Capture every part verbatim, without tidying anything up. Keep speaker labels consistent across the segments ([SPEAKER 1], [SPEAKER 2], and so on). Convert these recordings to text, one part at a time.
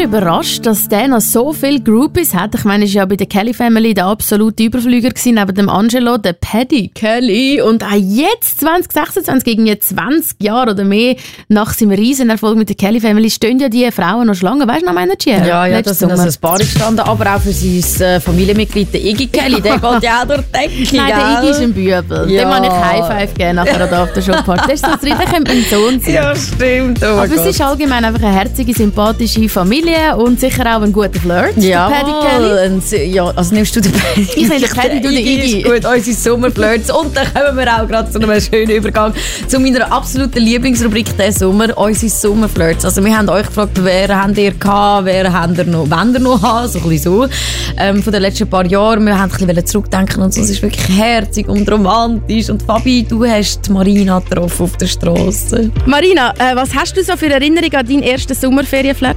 [SPEAKER 1] überrascht, dass der noch so viele Groupies hat. Ich meine, er war ja bei der Kelly Family der absolute Überflüger gewesen, neben dem Angelo, der Paddy Kelly. Und auch jetzt, zwanzig sechsundzwanzig, gegen zwanzig Jahre oder mehr nach seinem Riesenerfolg mit der Kelly Family, stehen ja die Frauen noch Schlangen. Weißt du noch, meiner Gia?
[SPEAKER 2] Ja, ja, das sind also ein paar gestanden, aber auch für sein äh, Familienmitglied, der Iggy Kelly, der geht ja auch durch die Decke.
[SPEAKER 1] Nein, der Iggy ist ein Bübel. Ja. Dem habe ich High Five gegeben nachher da auf der Showparty. Das ist so drin, der könnte mein Sohn sein.
[SPEAKER 2] Ja, stimmt. Oh
[SPEAKER 1] aber
[SPEAKER 2] Gott.
[SPEAKER 1] es ist allgemein einfach eine herzige, sympathische Familie und sicher auch ein guter Flirt.
[SPEAKER 2] Ja,
[SPEAKER 1] Paddy Kelly.
[SPEAKER 2] Ja, also nimmst du den Paddy?
[SPEAKER 1] Ich nehme den Paddy, du den Iggy.
[SPEAKER 2] Ist gut, unsere Sommerflirts. Und dann kommen wir auch gerade zu einem schönen Übergang zu meiner absoluten Lieblingsrubrik diesen Sommer, unsere Sommerflirts. Also wir haben euch gefragt, wer habt ihr gehabt, wer habt ihr noch, wollt ihr noch haben, so ein bisschen so. Ähm, von den letzten paar Jahren, wir haben ein bisschen zurückdenken und so, es ist wirklich herzig und romantisch. Und Fabi, du hast Marina getroffen auf der Straße.
[SPEAKER 1] Marina, äh, was hast du so für Erinnerung an deinen ersten Sommerferienflirt?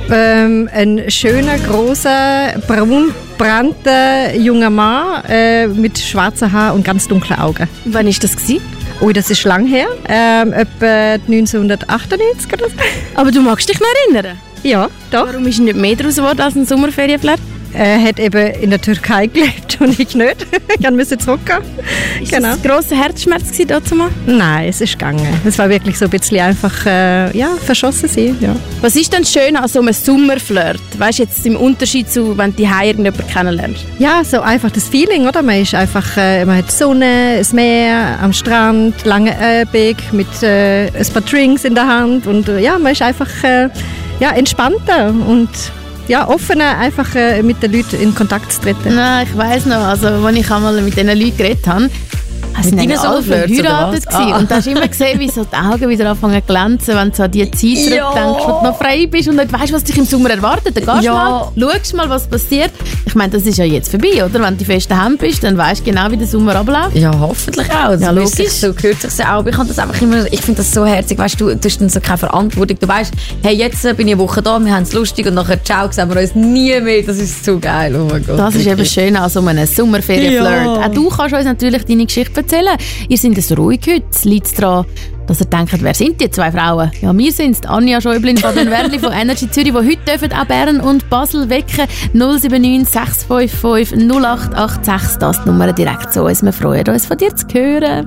[SPEAKER 3] Ähm, ein schöner, grosser, braunbrandter junger Mann äh, mit schwarzen Haaren und ganz dunklen Augen.
[SPEAKER 1] Wann war das gewesen?
[SPEAKER 3] Oh, das ist lang her. Ähm, etwa neunzehnhundertachtundneunzig oder so.
[SPEAKER 1] Aber du magst dich noch erinnern?
[SPEAKER 3] Ja, doch.
[SPEAKER 1] Warum ist nicht mehr daraus geworden als ein Sommerferienflirt?
[SPEAKER 3] Er hat eben in der Türkei gelebt und ich nicht. Ich musste zurückgehen.
[SPEAKER 1] Ist genau. Das ein grosser Herzschmerz dazu mal?
[SPEAKER 3] Nein, es ist gegangen. Es war wirklich so ein bisschen einfach äh, ja, verschossen sein. Ja.
[SPEAKER 1] Was ist denn schön an so einem Sommerflirt? Weißt du, jetzt im Unterschied zu, wenn du hier irgendjemanden kennenlernst?
[SPEAKER 3] Ja, so einfach das Feeling, oder? Man ist einfach, äh, man hat die Sonne, das Meer, am Strand, lange Abend mit äh, ein paar Drinks in der Hand und äh, ja, man ist einfach äh, ja, entspannter und ja, offener, einfach äh, mit den Leuten in Kontakt zu treten.
[SPEAKER 1] Nein, ich weiss noch, also als ich einmal mit diesen Leuten geredet habe, es waren alle verheiratet ah. Und da hast du immer gesehen, wie so die Augen wieder anfangen zu glänzen, wenn du so an die Zeit
[SPEAKER 2] ja.
[SPEAKER 1] zurückdenkst, wo du noch frei bist und nicht weißt, was dich im Sommer erwartet. Dann gehst
[SPEAKER 2] ja.
[SPEAKER 1] du mal, schaust mal, was passiert. Ich meine, das ist ja jetzt vorbei, oder? Wenn du fest daheim bist, dann weißt du genau, wie der Sommer abläuft.
[SPEAKER 2] Ja, hoffentlich auch. Das
[SPEAKER 1] ja, logisch.
[SPEAKER 2] So gehört sich auch. Ich, das einfach immer, ich finde das so herzig. Weißt du, du hast dann so keine Verantwortung. Du weißt, hey, jetzt bin ich eine Woche da, wir haben es lustig und nachher ciao, sehen wir uns nie mehr. Das ist so geil. Oh mein Gott.
[SPEAKER 1] Das ist eben schön an so einem Sommerferienflirt.
[SPEAKER 2] Ja.
[SPEAKER 1] Auch du kannst uns natürlich deine Geschichte erzählen. Ihr seid so ruhig heute. Liegt es daran, dass ihr denkt, wer sind die zwei Frauen? Ja, wir sind es. Anja Schäublin, Fabian Werli von Energy Zürich, die heute dürfen auch Bern und Basel wecken. null sieben neun sechs fünf fünf null acht acht sechs, das die Nummer direkt zu uns. Wir freuen uns, von dir zu hören.